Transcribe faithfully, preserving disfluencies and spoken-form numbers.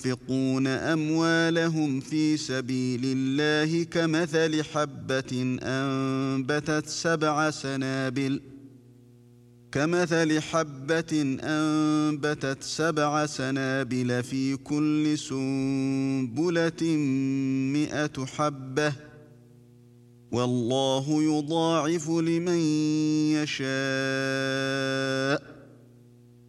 ينفقون أموالهم في سبيل الله كمثل حبة أنبتت سبع سنابل كمثل حبة أنبتت سبع سنابل في كل سنبلة مئة حبة والله يضاعف لمن يشاء